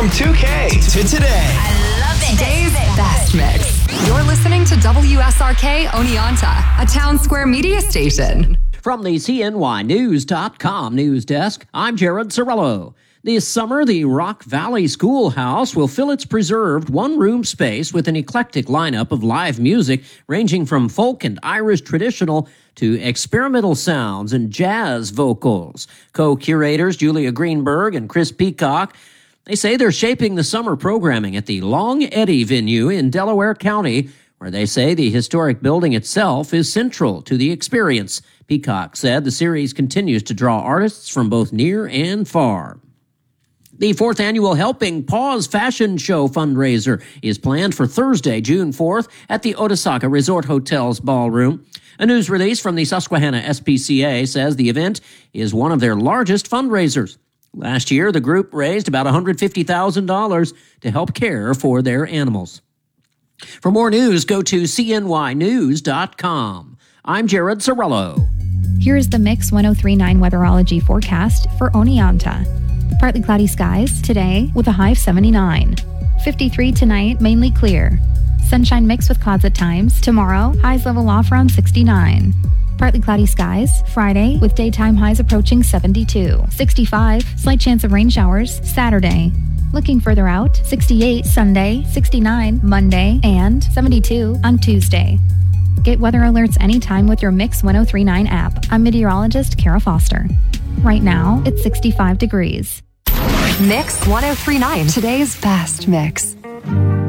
From 2K to today. I love it. Today's best mix. You're listening to WSRK Oneonta, a Town Square media station. From the CNYnews.com news desk, I'm Jared Cirillo. This summer, the Rock Valley Schoolhouse will fill its preserved one-room space with an eclectic lineup of live music ranging from folk and Irish traditional to experimental sounds and jazz vocals. Co-curators Julia Greenberg and Chris Peacock, they say they're shaping the summer programming at the Long Eddy venue in Delaware County, where they say the historic building itself is central to the experience. Peacock said the series continues to draw artists from both near and far. The fourth annual Helping Paws Fashion Show fundraiser is planned for Thursday, June 4th at the Otisaka Resort Hotel's ballroom. A news release from the Susquehanna SPCA says the event is one of their largest fundraisers. Last year, the group raised about $150,000 to help care for their animals. For more news, go to cnynews.com. I'm Jared Cirillo. Here's the Mix 1039 weatherology forecast for Oneonta. Partly cloudy skies today with a high of 79. 53 tonight, mainly clear. Sunshine mixed with clouds at times. Tomorrow, highs level off around 69. Partly cloudy skies Friday with daytime highs approaching 72. 65, slight chance of rain showers Saturday. Looking further out, 68 Sunday, 69 Monday, and 72 on Tuesday. Get weather alerts anytime with your Mix 1039 app. I'm meteorologist Kara Foster. Right now, it's 65 degrees. Mix 1039, today's best mix.